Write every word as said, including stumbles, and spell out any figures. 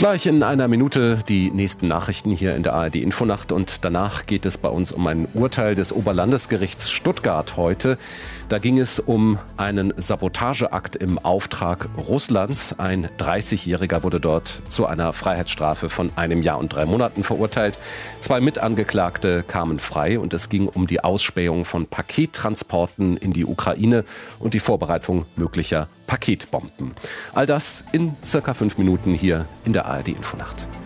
Gleich in einer Minute die nächsten Nachrichten hier in der A R D-Infonacht und danach geht es bei uns um ein Urteil des Oberlandesgerichts Stuttgart heute. Da ging es um einen Sabotageakt im Auftrag Russlands. Ein dreißigjähriger wurde dort zu einer Freiheitsstrafe von einem Jahr und drei Monaten verurteilt. Zwei Mitangeklagte kamen frei und es ging um die Ausspähung von Pakettransporten in die Ukraine und die Vorbereitung möglicher Paketbomben. All das in circa fünf Minuten hier in der A R D-Infonacht.